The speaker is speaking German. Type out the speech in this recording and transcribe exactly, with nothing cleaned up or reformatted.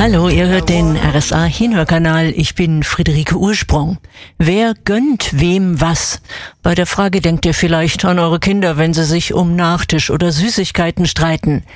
Hallo, ihr hört den R S A Hinhörkanal. Ich bin Friederike Ursprung. Wer gönnt wem was? Bei der Frage denkt ihr vielleicht an eure Kinder, wenn sie sich um Nachtisch oder Süßigkeiten streiten.